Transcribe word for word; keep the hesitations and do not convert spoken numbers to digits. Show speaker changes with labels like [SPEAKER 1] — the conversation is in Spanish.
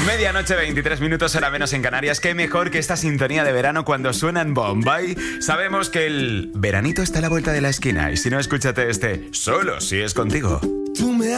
[SPEAKER 1] Medianoche, veintitrés minutos, hora menos en Canarias. Qué mejor que esta sintonía de verano cuando suena en Bombay. Sabemos que el veranito está a la vuelta de la esquina y si no, escúchate este Solo si es contigo.